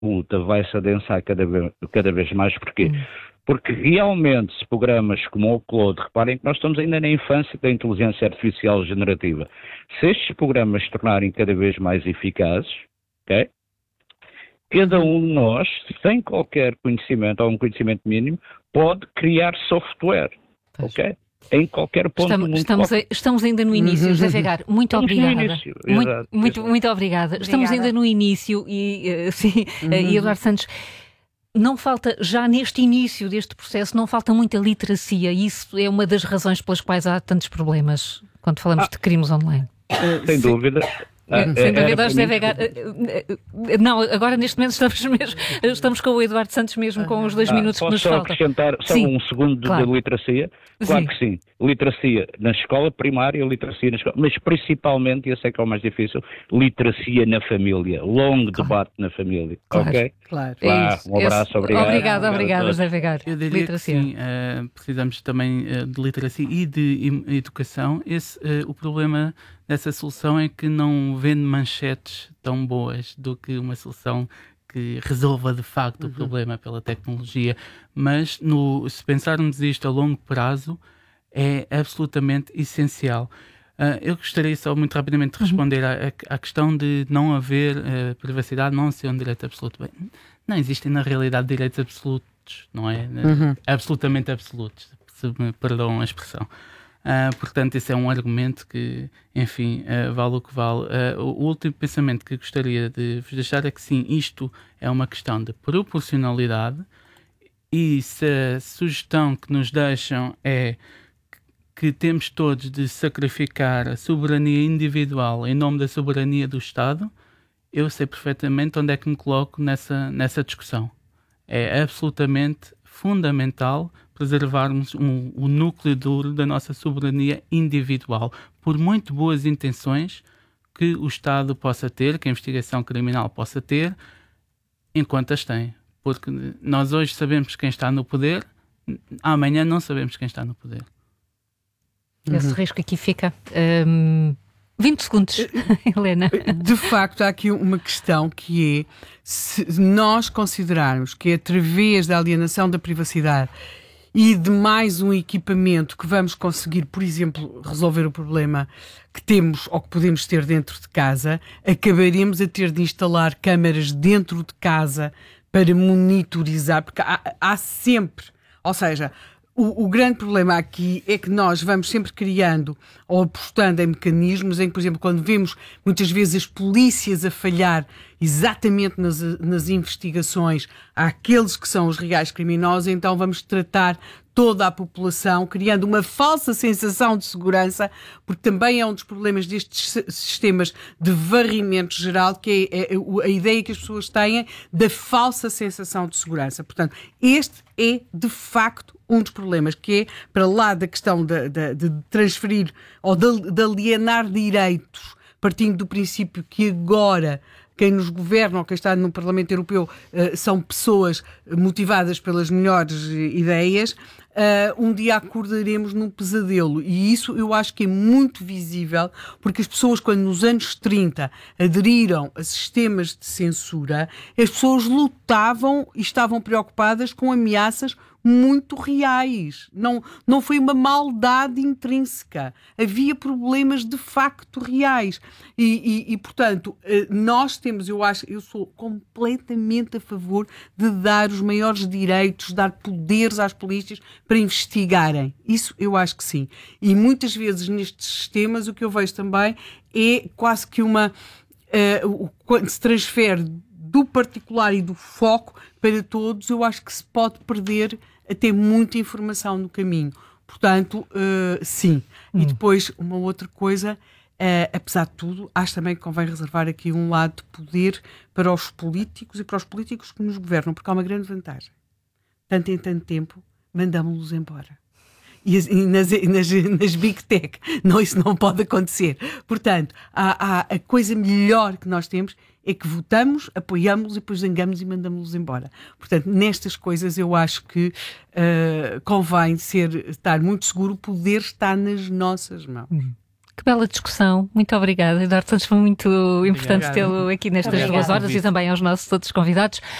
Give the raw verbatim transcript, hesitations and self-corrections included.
luta vai-se adensar cada vez, cada vez mais. Porquê? Hum. Porque realmente se programas como o Claude, reparem que nós estamos ainda na infância da inteligência artificial generativa, se estes programas se tornarem cada vez mais eficazes, ok? Cada um de nós, sem qualquer conhecimento ou um conhecimento mínimo, pode criar software, pois. Ok? Em qualquer ponto estamos, do mundo. Estamos, a, estamos ainda no início, José Vegar. Muito estamos obrigada. No início, muito, exato, muito, exato. muito obrigada. obrigada. Estamos ainda no início e, uh, sim, uhum. uh, e Eduardo Santos, não falta, já neste início deste processo, não falta muita literacia e isso é uma das razões pelas quais há tantos problemas quando falamos ah, de crimes online. Uh, sem dúvida. Ah, Sem dúvida, José Vegar. Não, agora neste momento estamos mesmo, estamos com o Eduardo Santos mesmo com os dois ah, minutos que nos faltam. Posso só acrescentar só sim, um segundo claro. de literacia? Claro sim. que sim. Literacia na escola primária, literacia na escola, mas principalmente, e esse é que é o mais difícil, literacia na família. Longo claro. debate na família. Claro. Ok? Claro. Claro. Um abraço, esse, obrigado. Obrigada, obrigada, José Vegar. Eu diria literacia. que sim, uh, precisamos também uh, de literacia e de educação. Esse, uh, o problema dessa solução é que não vende manchetes tão boas do que uma solução que resolva de facto uhum. o problema pela tecnologia, mas no, se pensarmos isto a longo prazo é absolutamente essencial. Uh, eu gostaria só muito rapidamente de responder uhum. à, à questão de não haver uh, privacidade, não ser um direito absoluto. Bem, não existem na realidade direitos absolutos, não é? Uhum. Absolutamente absolutos, se me perdoam a expressão. Uh, portanto, esse é um argumento que, enfim, uh, vale o que vale. Uh, o último pensamento que gostaria de vos deixar é que, sim, isto é uma questão de proporcionalidade e se a sugestão que nos deixam é que temos todos de sacrificar a soberania individual em nome da soberania do Estado, eu sei perfeitamente onde é que me coloco nessa, nessa discussão. É absolutamente fundamental preservarmos um, o núcleo duro da nossa soberania individual, por muito boas intenções que o Estado possa ter, que a investigação criminal possa ter, enquanto as tem. Porque nós hoje sabemos quem está no poder, amanhã não sabemos quem está no poder. Esse uhum. risco aqui fica. Um, vinte segundos, Helena. De facto, há aqui uma questão que é, se nós considerarmos que é através da alienação da privacidade e de mais um equipamento que vamos conseguir, por exemplo, resolver o problema que temos ou que podemos ter dentro de casa, acabaremos a ter de instalar câmaras dentro de casa para monitorizar, porque há, há sempre, ou seja, O, o grande problema aqui é que nós vamos sempre criando ou apostando em mecanismos em que, por exemplo, quando vemos muitas vezes as polícias a falhar exatamente nas, nas investigações àqueles que são os reais criminosos, então vamos tratar toda a população, criando uma falsa sensação de segurança, porque também é um dos problemas destes sistemas de varrimento geral, que é a ideia que as pessoas têm da falsa sensação de segurança. Portanto, este é, de facto, um dos problemas, que é, para lá da questão de, de, de transferir ou de, de alienar direitos, partindo do princípio que agora quem nos governa ou quem está no Parlamento Europeu uh, são pessoas motivadas pelas melhores ideias, uh, um dia acordaremos num pesadelo. E isso eu acho que é muito visível, porque as pessoas, quando nos anos trinta aderiram a sistemas de censura, as pessoas lutavam e estavam preocupadas com ameaças muito reais. Não, não foi uma maldade intrínseca. Havia problemas de facto reais. E, e, e, portanto, nós temos, eu acho, eu sou completamente a favor de dar os maiores direitos, dar poderes às polícias para investigarem. Isso eu acho que sim. E muitas vezes nestes sistemas o que eu vejo também é quase que uma... Uh, quando se transfere do particular e do foco para todos, eu acho que se pode perder até muita informação no caminho. Portanto, uh, sim. Hum. E depois, uma outra coisa, uh, apesar de tudo, acho também que convém reservar aqui um lado de poder para os políticos e para os políticos que nos governam, porque há uma grande vantagem. Tanto em tanto tempo, mandamos-los embora. E, e nas, nas, nas Big Tech, não, isso não pode acontecer. Portanto, há, há, a coisa melhor que nós temos é que votamos, apoiamos e depois zangamos e mandamos-los embora. Portanto, nestas coisas eu acho que uh, convém ser, estar muito seguro, o poder está nas nossas mãos. Hum. Que bela discussão, muito obrigada. Eduardo Santos, foi muito importante tê-lo aqui nestas Obrigado. duas horas e também aos nossos outros convidados.